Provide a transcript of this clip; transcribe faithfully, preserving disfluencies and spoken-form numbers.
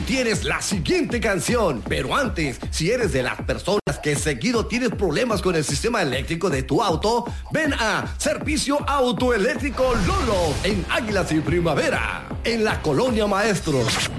tienes la siguiente canción. Pero antes, si eres de las personas que seguido tienes problemas con el sistema eléctrico de tu auto, ven a Servicio Autoeléctrico Lolo en Águilas y Primavera, en la Colonia Maestros.